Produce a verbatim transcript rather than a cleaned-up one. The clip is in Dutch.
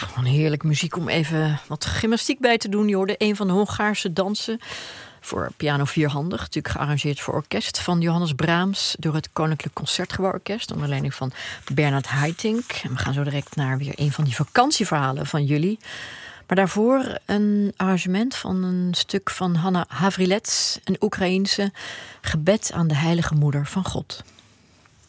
Gewoon heerlijk muziek om even wat gymnastiek bij te doen. Je hoorde een van de Hongaarse dansen voor piano vierhandig. Natuurlijk gearrangeerd voor orkest van Johannes Brahms door het Koninklijk Concertgebouworkest onder leiding van Bernard Haitink. En we gaan zo direct naar weer een van die vakantieverhalen van jullie. Maar daarvoor een arrangement van een stuk van Hanna Havrilets, een Oekraïense, gebed aan de Heilige Moeder van God.